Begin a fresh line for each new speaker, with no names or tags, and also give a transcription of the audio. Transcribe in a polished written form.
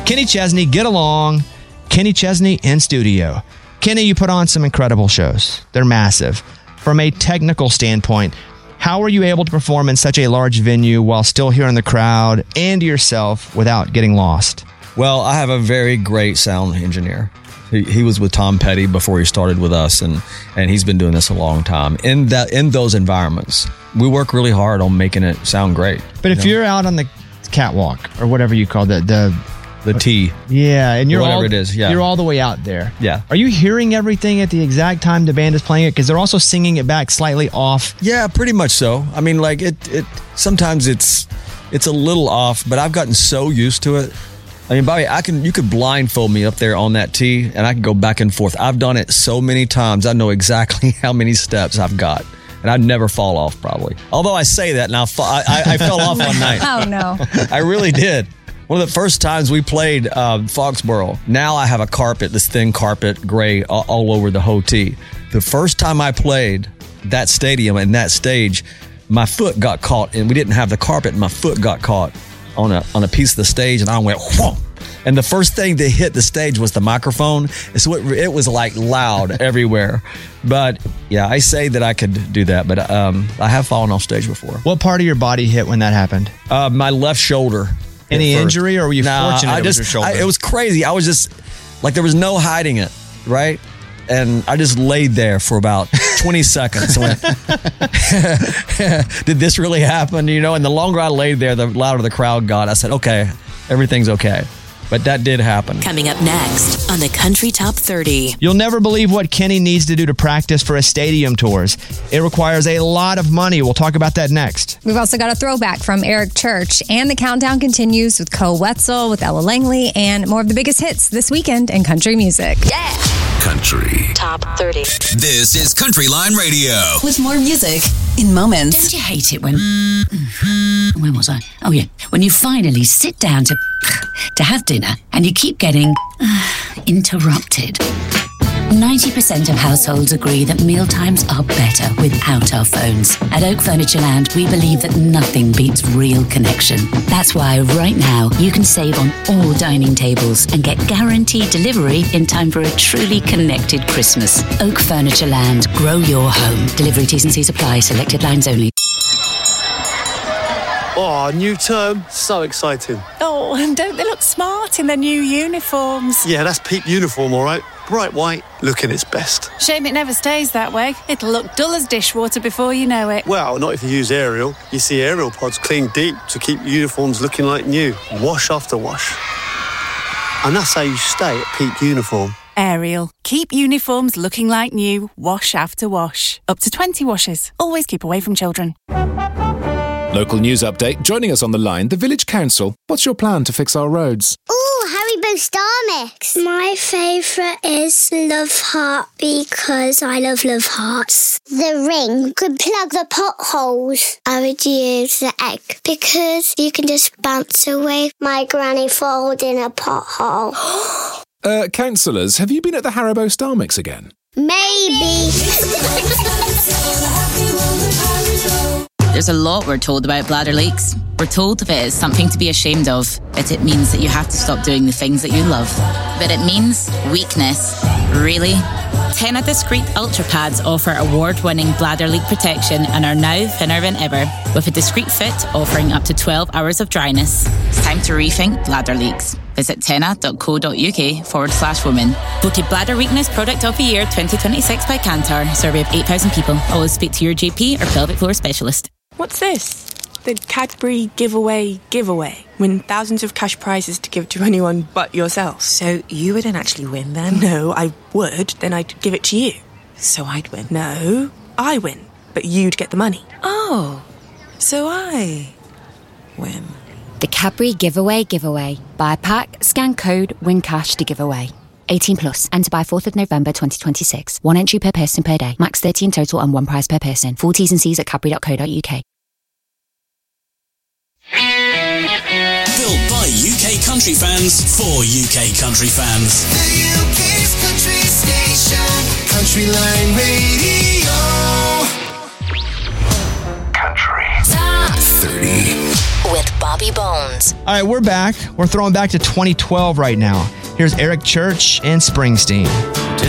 Kenny Chesney, get along. Kenny Chesney in studio. Kenny, you put on some incredible shows. They're massive. From a technical standpoint, how are you able to perform in such a large venue while still hearing the crowd and yourself without getting lost?
Well, I have a very great sound engineer. He was with Tom Petty before he started with us, and he's been doing this a long time. In those environments, we work really hard on making it sound great.
But if you're out on the catwalk or whatever you call the
T.
Yeah, and you're
whatever it is, yeah.
You're all the way out there.
Yeah.
Are you hearing everything at the exact time the band is playing it? Because they're also singing it back slightly off.
Yeah, pretty much so. I mean, like it sometimes it's a little off, but I've gotten so used to it. I mean, Bobby, you could blindfold me up there on that tee, and I can go back and forth. I've done it so many times. I know exactly how many steps I've got. And I'd never fall off, probably. Although I say that now, I fell off one night.
Oh, no.
I really did. One of the first times we played Foxborough, now I have a carpet, this thin carpet, gray, all over the whole tee. The first time I played that stadium and that stage, my foot got caught, and we didn't have the carpet, and my foot got caught on a piece of the stage, and I went, whoa. And the first thing that hit the stage was the microphone. So it was like loud everywhere. But yeah, I say that I could do that, but I have fallen off stage before.
What part of your body hit when that happened?
My left shoulder.
Any injury, or were you fortunate it was your shoulder?
It was crazy. I was just, like, there was no hiding it, right? And I just laid there for about 20 seconds. Went, did this really happen? You know, and the longer I laid there, the louder the crowd got. I said, okay, everything's okay. But that did happen.
Coming up next on the Country Top 30.
You'll never believe what Kenny needs to do to practice for his stadium tours. It requires a lot of money. We'll talk about that next.
We've also got a throwback from Eric Church. And the countdown continues with Cole Wetzel, with Ella Langley, and more of the biggest hits this weekend in country music.
Yeah.
Country
Top 30.
This is Country Line Radio.
With more music in moments.
Don't you hate it when... Where was I? Oh, yeah. When you finally sit down to have dinner and you keep getting interrupted. 90% of households agree that mealtimes are better without our phones. At Oak Furniture Land, we believe that nothing beats real connection. That's why right now you can save on all dining tables and get guaranteed delivery in time for a truly connected Christmas. Oak Furniture Land, grow your home. Delivery T's and C's apply. Selected lines only.
Oh, new term. So exciting.
Oh, and don't they look smart in their new uniforms?
Yeah, that's Peep uniform, all right. Bright white, looking its best.
Shame it never stays that way. It'll look dull as dishwater before you know it.
Well, not if you use Ariel. You see Ariel pods clean deep to keep uniforms looking like new. Wash after wash. And that's how you stay at Peep uniform.
Ariel. Keep uniforms looking like new. Wash after wash. Up to 20 washes. Always keep away from children.
Local news update. Joining us on the line, the Village Council. What's your plan to fix our roads?
Ooh, Haribo Star Mix. My favourite is Love Heart because I love hearts. The ring could plug the potholes. I would use the egg because you can just bounce away my granny falls in a pothole.
Councillors, have you been at the Haribo Star Mix again?
Maybe.
There's a lot we're told about bladder leaks. We're told that it is something to be ashamed of, that it means that you have to stop doing the things that you love. But it means weakness. Really? Tena Discreet Ultra Pads offer award-winning bladder leak protection and are now thinner than ever, with a discreet fit offering up to 12 hours of dryness. It's time to rethink bladder leaks. Visit tena.co.uk/women. Voted Bladder Weakness Product of the Year 2026 by Kantar. Survey of 8,000 people. Always speak to your GP or pelvic floor specialist.
What's this? The Cadbury giveaway. Win thousands of cash prizes to give to anyone but yourself.
So you wouldn't actually win then?
No, I would. Then I'd give it to you.
So I'd win?
No, I win. But you'd get the money.
Oh, so I win.
The Cadbury Giveaway. Buy a pack, scan code, win cash to give away. 18 plus. Enter by 4th of November 2026. One entry per person per day. Max 30 in total and one prize per person. Full T's and C's at cadbury.co.uk.
Built by UK country fans for UK country fans.
The UK's country station. Country Line Radio.
Country Top 30.
With
Bobby Bones.
All right, we're back. We're throwing back to 2012 right now. Here's Eric Church and Springsteen.